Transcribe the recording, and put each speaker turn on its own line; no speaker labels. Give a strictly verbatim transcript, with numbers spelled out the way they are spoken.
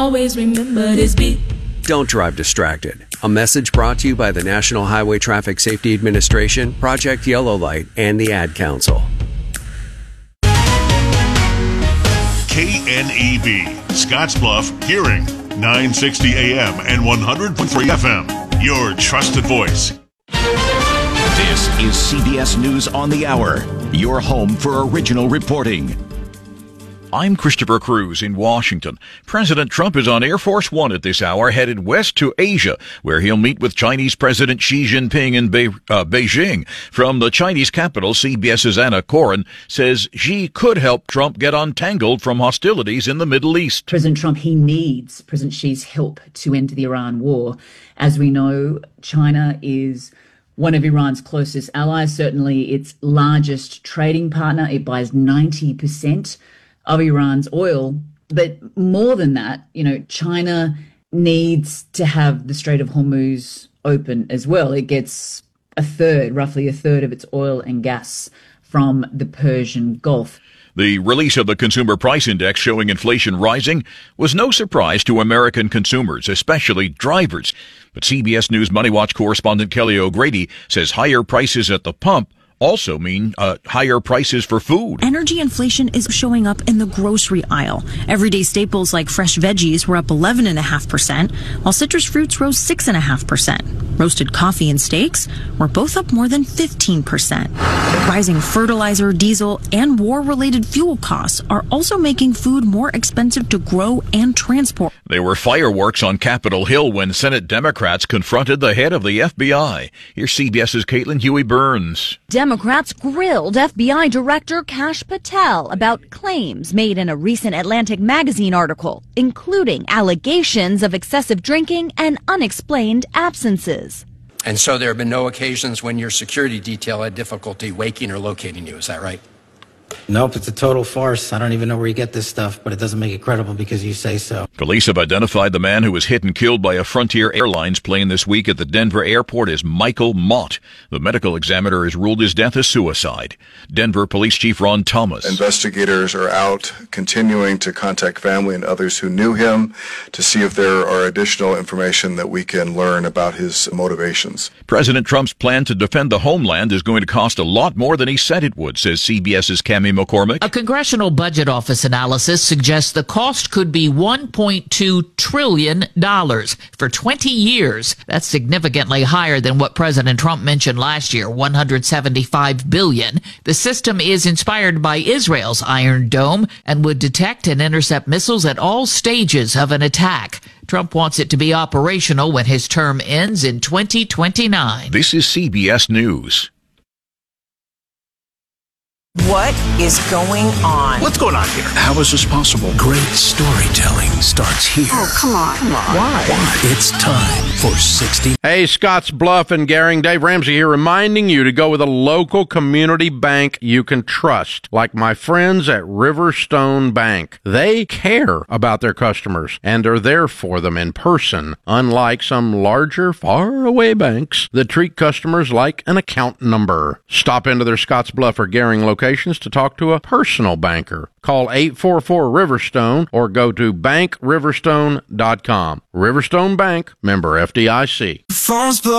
Always remember this beat.
Don't drive distracted. A message brought to you by the National Highway Traffic Safety Administration, Project Yellow Light, and the Ad Council.
K N E B, Scottsbluff, Hearing, nine sixty A M and one hundred point three F M. Your trusted voice.
This is C B S News on the Hour, your home for original reporting. I'm Christopher Cruz in Washington. President Trump is on Air Force One at this hour, headed west to Asia, where he'll meet with Chinese President Xi Jinping in Be- uh, Beijing. From the Chinese capital, CBS's Anna Coren says Xi could help Trump get untangled from hostilities in the Middle East.
President Trump, he needs President Xi's help to end the Iran war. As we know, China is one of Iran's closest allies, certainly its largest trading partner. It buys ninety percent of Iran's oil. But more than that, you know, China needs to have the Strait of Hormuz open as well. It gets a third, roughly a third of its oil and gas from the Persian Gulf.
The release of the Consumer Price Index showing inflation rising was no surprise to American consumers, especially drivers. But C B S News Money Watch correspondent Kelly O'Grady says higher prices at the pump also mean uh, higher prices for food.
Energy inflation is showing up in the grocery aisle. Everyday staples like fresh veggies were up eleven point five percent, while citrus fruits rose six point five percent. Roasted coffee and steaks were both up more than fifteen percent. Rising fertilizer, diesel, and war-related fuel costs are also making food more expensive to grow and transport.
There were fireworks on Capitol Hill when Senate Democrats confronted the head of the F B I. Here's CBS's Caitlin Huey-Burns.
Democrats grilled F B I Director Kash Patel about claims made in a recent Atlantic magazine article, including allegations of excessive drinking and unexplained absences.
And so there have been no occasions when your security detail had difficulty waking or locating you. Is that right?
Nope, it's a total farce. I don't even know where you get this stuff, but it doesn't make it credible because you say so.
Police have identified the man who was hit and killed by a Frontier Airlines plane this week at the Denver airport as Michael Mott. The medical examiner has ruled his death a suicide. Denver Police Chief Ron Thomas.
Investigators are out continuing to contact family and others who knew him to see if there are additional information that we can learn about his motivations.
President Trump's plan to defend the homeland is going to cost a lot more than he said it would, says CBS's Cami McCormick.
A Congressional Budget Office analysis suggests the cost could be one point two trillion dollars for twenty years. That's significantly higher than what President Trump mentioned last year, one hundred seventy-five billion dollars. The system is inspired by Israel's Iron Dome and would detect and intercept missiles at all stages of an attack. Trump wants it to be operational when his term ends in twenty twenty-nine.
This is C B S News.
What is going on?
What's going on here?
How is this possible? Great storytelling starts here.
Oh, come on. Come on.
Why? Why? It's time for sixty.
Hey, Scotts Bluff and Gering, Dave Ramsey here, reminding you to go with a local community bank you can trust, like my friends at Riverstone Bank. They care about their customers and are there for them in person, unlike some larger, faraway banks that treat customers like an account number. Stop into their Scotts Bluff or Gering locations to talk to a personal banker. Call eight four four Riverstone or go to bank riverstone dot com. Riverstone Bank, member F D I C.